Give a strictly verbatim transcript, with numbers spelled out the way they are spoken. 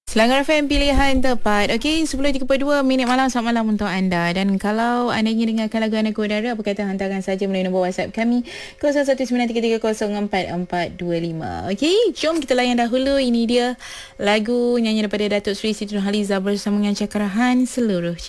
Selangor F M pilihan tepat. Okey, sepuluh tiga puluh dua minit malam. Selamat malam untuk anda. Dan kalau anda ingin dengarkan lagu anda ke udara, apa kata hantarkan saja melalui nombor WhatsApp kami kosong satu sembilan tiga tiga kosong empat empat dua lima. Okey, jom kita layan dahulu. Ini dia lagu nyanyi daripada Datuk Seri Siti Nurhaliza bersama dengan Cakarahan Seluruh Cinta.